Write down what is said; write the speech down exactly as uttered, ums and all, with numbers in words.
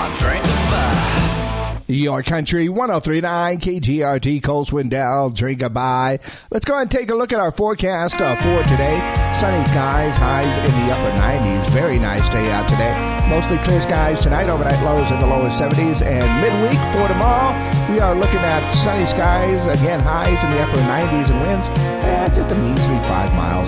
on Drink a Bye. Your Country one oh three point nine K G R T, Cole Swindell, Drink a Bye. Let's go ahead and take a look at our forecast uh, for today. Sunny skies, highs in the upper nineties. Very nice day out today. Mostly clear skies tonight, overnight lows in the lower seventies. And midweek for tomorrow, we are looking at sunny skies, again highs in the upper nineties and winds, eh, just a measly five miles